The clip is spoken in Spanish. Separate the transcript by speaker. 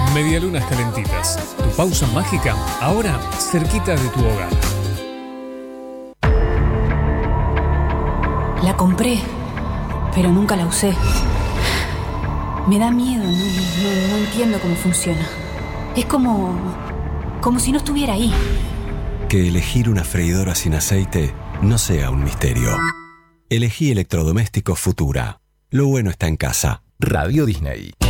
Speaker 1: Medialunas calentitas. Tu pausa mágica, ahora cerquita de tu hogar.
Speaker 2: La compré, pero nunca la usé. Me da miedo, no entiendo cómo funciona. Es como si no estuviera ahí.
Speaker 3: Que elegir una freidora sin aceite no sea un misterio. Elegí electrodomésticos Futura. Lo bueno está en casa.
Speaker 4: Radio Disney.